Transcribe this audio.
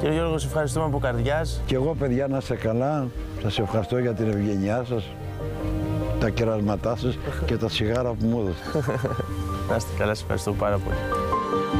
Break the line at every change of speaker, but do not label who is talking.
Κύριε Γιώργο, σε ευχαριστούμε από καρδιάς.
Και εγώ, παιδιά, να είστε καλά. Σας ευχαριστώ για την ευγένειά σας, τα κεράσματά σας και τα τσιγάρα που μου έδωσατε.
Να είστε καλά, σας ευχαριστώ πάρα πολύ.